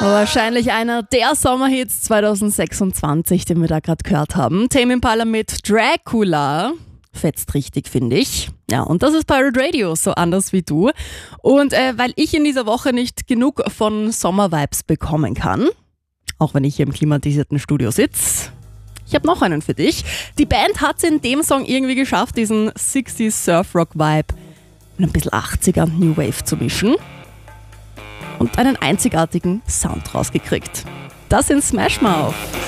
Wahrscheinlich einer der Sommerhits 2026, den wir da gerade gehört haben. Tame Impala mit Dracula. Fetzt richtig, finde ich. Ja, und das ist Pirate Radio, so anders wie du. Und weil ich in dieser Woche nicht genug von Sommervibes bekommen kann, auch wenn ich hier im klimatisierten Studio sitze, ich habe noch einen für dich. Die Band hat es in dem Song irgendwie geschafft, diesen 60s Surf-Rock-Vibe mit ein bisschen 80er New Wave zu mischen und einen einzigartigen Sound rausgekriegt. Das in Smash Mouth.